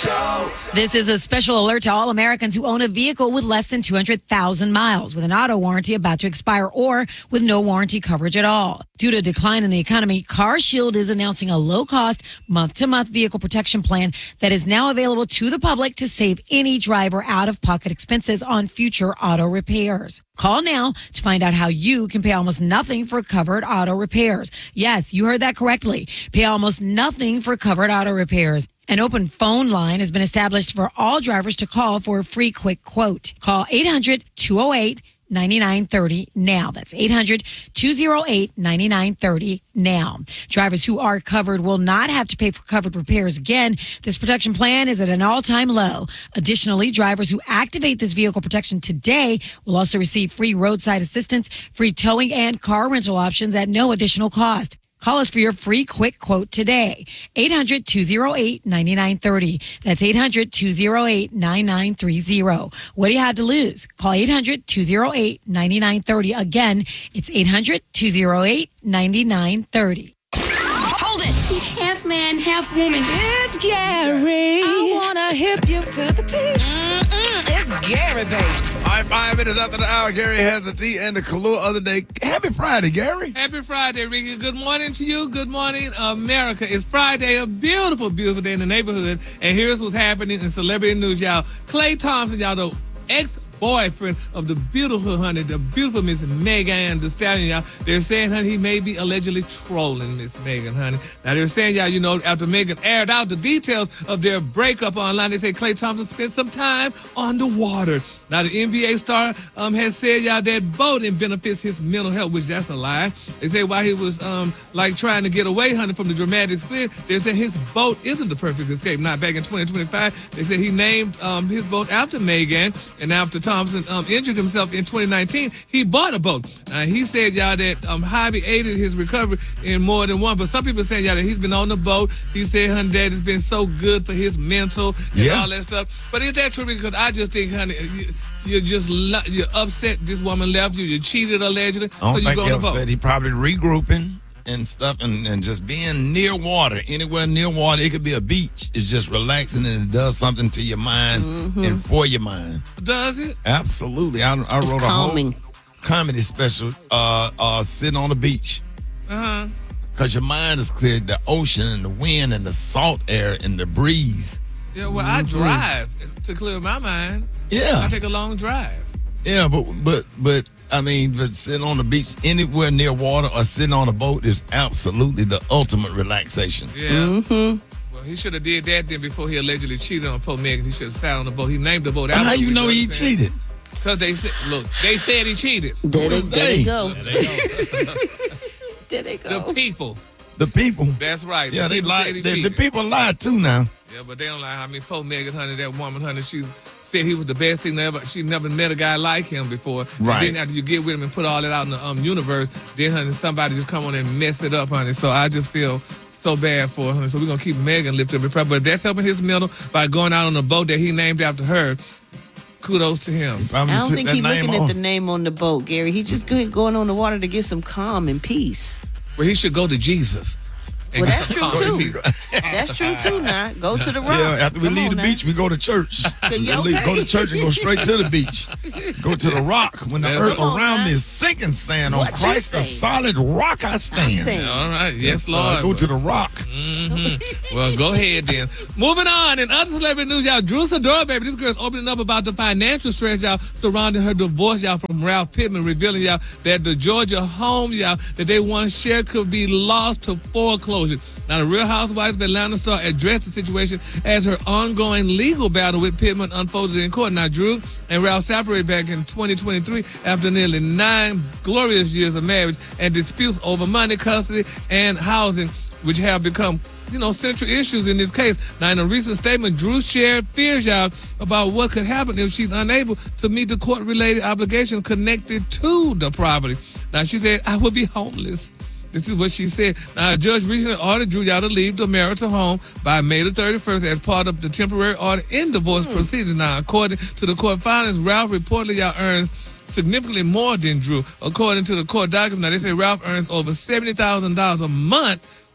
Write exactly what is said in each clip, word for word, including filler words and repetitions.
Show. This is a special alert to all Americans who own a vehicle with less than two hundred thousand miles, with an auto warranty about to expire, or with no warranty coverage at all. Due to a decline in the economy, CarShield is announcing a low-cost, month-to-month vehicle protection plan that is now available to the public to save any driver out-of-pocket expenses on future auto repairs. Call now to find out how you can pay almost nothing for covered auto repairs. Yes, you heard that correctly. Pay almost nothing for covered auto repairs. An open phone line has been established for all drivers to call for a free quick quote. Call eight hundred, two oh eight, nine nine three oh now. That's eight hundred, two oh eight, nine nine three oh now. Drivers who are covered will not have to pay for covered repairs again. This protection plan is at an all-time low. Additionally, drivers who activate this vehicle protection today will also receive free roadside assistance, free towing, and car rental options at no additional cost. Call us for your free quick quote today. eight hundred, two oh eight, nine nine three oh. That's eight hundred, two oh eight, nine nine three oh. What do you have to lose? Call eight hundred, two oh eight, nine nine three oh. Again, it's eight hundred, two oh eight, nine nine three oh. Hold it. He's half man, half woman. It's Gary. I wanna hip you to the T. Mm-mm, it's Gary, baby. All right, five minutes after the hour, Gary has the tea and the Kahlua of the day. Happy Friday, Gary. Happy Friday, Ricky. Good morning to you. Good morning, America. It's Friday, a beautiful, beautiful day in the neighborhood. And here's what's happening in celebrity news, y'all. Klay Thompson, y'all, the ex-boyfriend of the beautiful, honey, the beautiful Miss Megan Thee Stallion, y'all. They're saying, honey, he may be allegedly trolling Miss Megan, honey. Now, they're saying, y'all, you know, after Megan aired out the details of their breakup online, they say Klay Thompson spent some time on the water. Now, the N B A star um, has said, y'all, that boating benefits his mental health, which that's a lie. They say while he was, um, like, trying to get away, honey, from the dramatic experience, they said his boat isn't the perfect escape. Now, back in twenty twenty-five, they said he named um, his boat after Megan, and after Thompson um, injured himself in twenty nineteen, he bought a boat. Now, he said, y'all, that um, hobby aided his recovery in more than one, but some people saying, y'all, that he's been on the boat. He said, honey, that has been so good for his mental and yeah. all that stuff. But is that true? Because I just think, honey, you, you're just you're upset this woman left you. You cheated allegedly. I don't so you think go he on the boat. upset. He probably regrouping and stuff, and, and just being near water. Anywhere near water, it could be a beach. It's just relaxing, and it does something to your mind mm-hmm. and for your mind. Does it? Absolutely. I, I It's wrote calming. a whole comedy special uh, uh, sitting on the beach. Uh-huh. Because your mind is clear. The ocean and the wind and the salt air and the breeze. Yeah, well, I drive to clear my mind. Yeah. I take a long drive. Yeah, but but but I mean, but sitting on the beach anywhere near water or sitting on a boat is absolutely the ultimate relaxation. Yeah. Mm-hmm. Well, he should have did that then before he allegedly cheated on poor Megan. He should have sat on the boat. He named the boat. But how you know he cheated? Because they said, look, they said he cheated. There they, there they go. There they go. There they go. The people. The people. That's right. Yeah, The they people lied. said he The, the cheated. people lied too now. Yeah, but they don't lie. I mean, poor Megan, honey, that woman, honey, she's said he was the best thing ever. She never met a guy like him before. Right. And then after you get with him and put all that out in the um, universe, then, honey, somebody just come on and mess it up, honey. So I just feel so bad for her, honey. So we're going to keep Megan lifted up. But that's helping his mental by going out on a boat that he named after her. Kudos to him. Probably I don't took think that he's name looking off. at the name on the boat, Gary. He just good going on the water to get some calm and peace. Well, he should go to Jesus. Well, that's true, Go to too. Jesus. That's true, too, now. Go to the rock. Yeah, after we Come leave on the now. beach, we go to church. You We leave- okay? Go to church and go straight to the beach. Go to the rock. When the That's earth Come on around now. me is sinking sand, on What you Christ, the say? solid rock I stand. stand. All right. Yes, Uh, Lord. go to the rock. Mm-hmm. Well, go ahead then. Moving on. In other celebrity news, y'all, Drew Sidora, baby, this girl's opening up about the financial stress, y'all, surrounding her divorce, y'all, from Ralph Pittman, revealing, y'all, that the Georgia home, y'all, that they once shared could be lost to foreclosure. Now, the Real Housewives of Atlanta star addressed the situation as her ongoing legal battle with Pittman unfolded in court. Now, Drew and Ralph separated back in twenty twenty-three after nearly nine glorious years of marriage and disputes over money, custody, and housing, which have become, you know, central issues in this case. Now, in a recent statement, Drew shared fears, y'all, about what could happen if she's unable to meet the court-related obligations connected to the property. Now, she said, I would be homeless. This is what she said. Now, a judge recently ordered Drew y'all to leave the marital home by May the thirty-first as part of the temporary order in divorce hmm. proceedings. Now, according to the court filings, Ralph reportedly y'all earns significantly more than Drew. According to the court document, now they say Ralph earns over seventy thousand dollars a month,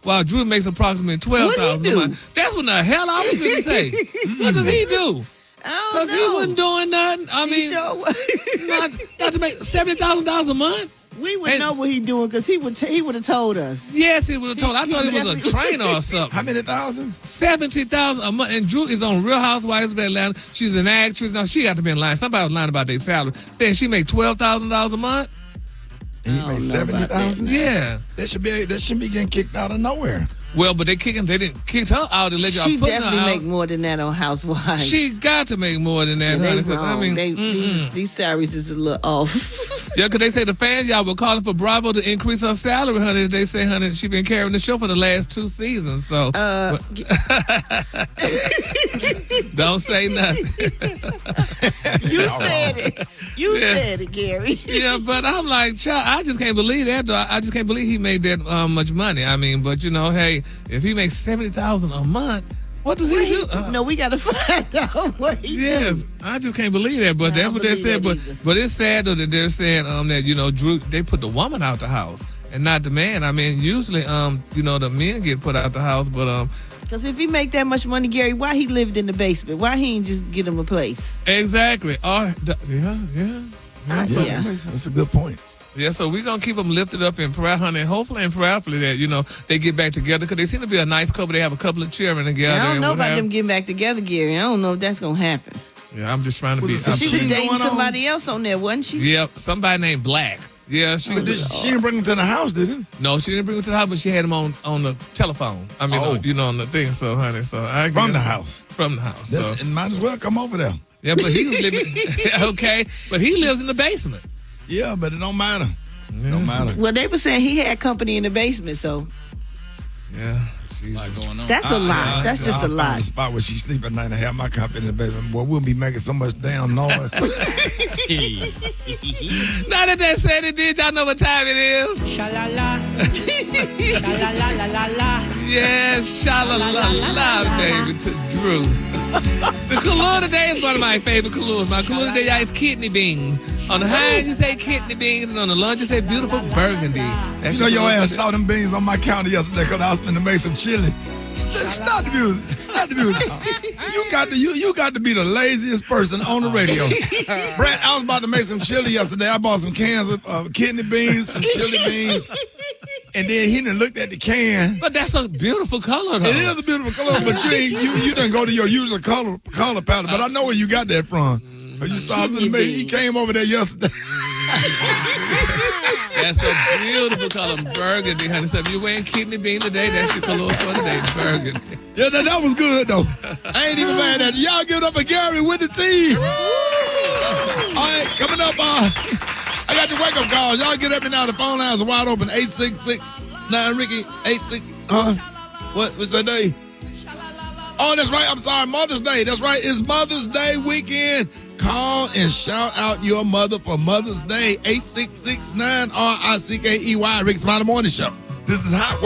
while Drew makes approximately twelve thousand What'd he a month. That's what the hell I was going to say. What does he do? I don't Because know. he wasn't doing nothing. I He mean, sure was. not, not to make seventy thousand dollars a month. We would And- know what he doing because he would t- he would have told us. Yes, he would have told. I He- thought he he was a definitely- trainer or something. How many thousands? seventy thousand a month. And Drew is on Real Housewives of Atlanta. She's an actress. Now, she got to be in line. Somebody was lying about their salary, saying she make twelve thousand dollars a month. And he I made don't know seventy about thousand. Yeah. That should be. That shouldn't be getting kicked out of nowhere. Well, but they kick him. They didn't kick her out and let y'all She put her definitely out. make more than that on Housewives. She got to make more than that, Yeah, honey. they 'cause, wrong. I mean, they, mm-mm. these, these salaries is a little off. Yeah, because they say the fans, y'all, were calling for Bravo to increase her salary, honey. They say, honey, she been carrying the show for the last two seasons. So Uh, don't say nothing. you said it. You Yeah. said it, Gary. Yeah, but I'm like, child, I just can't believe that. Though. I just can't believe he made that um, much money. I mean, but you know, hey, if he makes seventy thousand a month, what does he do? Uh, no, we got to find out what he Yes, do. I just can't believe that. But Yeah, I that's what they believe said. that But either. but it's sad though that they're saying um that you know Drew they put the woman out the house and not the man. I mean, usually um you know the men get put out the house, but um Because if he make that much money, Gary, why he lived in the basement? Why he ain't just get him a place? exactly. Oh, d- yeah, yeah. I- So, yeah. That's a good point. Yeah, so we're going to keep them lifted up in prayer, honey, and hopefully and prayerfully that, you know, they get back together because they seem to be a nice couple. They have a couple of children together. I don't and know what about have- them getting back together, Gary. I don't know if that's going to happen. Yeah, I'm just trying to Was be. it some I'm She was cheating dating going on? somebody else on there, wasn't she? Yep, somebody named Black. Yeah, she But did she, she didn't bring him to the house, did he? no, she didn't bring him to the house, but she had him on, on the telephone. I mean, Oh. uh, you know, on the thing. So, honey, so I From guess- the house. from the house. That's, So. and might as well come over there. Yeah, but he was living. Okay, but he lives in the basement. Yeah, but it don't matter. It don't matter. Well, they were saying he had company in the basement, so Yeah, Jesus. going on. that's a I- lot. I- That's just I'll a find lot. a spot where she sleep at night and have my company in the basement. Boy, we'll be making so much damn noise. Now that they said it did, y'all know what time it is? Sha-la-la. Sha-la-la-la-la-la. Yes, sha-la-la-la, baby, to Drew. The color today is one of my favorite colors. My color today y'all, is kidney beans. On the hind, you say kidney beans, and on the lunch, you say beautiful burgundy. That's You know your color ass today. saw them beans on my counter yesterday because I was finna make some chili. St- Stop the music. Stop the music. You got to you you got to be the laziest person on the radio. Brett, I was about to make some chili yesterday. I bought some cans of uh, kidney beans, some chili beans, and then he done looked at the can. But that's a beautiful color, though. It is a beautiful color, but you ain't, you you didn't go to your usual color color palette. But I know where you got that from. You saw him. He came over there yesterday. That's a beautiful color, burgundy, honey. So if you're wearing kidney bean today, that's your color for today, burgundy. Yeah, that, that was good though. I ain't even mad at you. Y'all give it up for Gary with the team. All right, coming up, uh, I got your wake up calls. Y'all get at me now. The phone lines are wide open. eight six six nine Ricky eight six. Huh? What? What's that day? Oh, that's right. I'm sorry. Mother's Day. That's right. It's Mother's Day weekend. Call and shout out your mother for Mother's Day. eight six six nine R I C K E Y. Ricky Smiley Morning Show. This is Hot